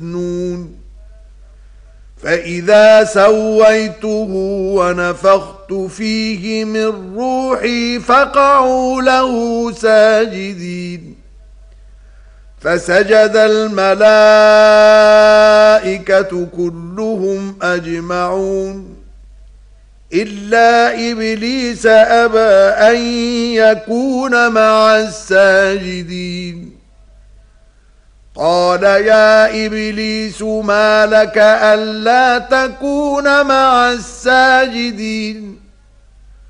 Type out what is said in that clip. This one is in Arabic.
نون فإذا سويته ونفخت فيه من روحي فقعوا له ساجدين فسجد الملائكة كلهم أجمعون إلا إبليس أبى أن يكون مع الساجدين قال يا إبليس ما لك ألا تكون مع الساجدين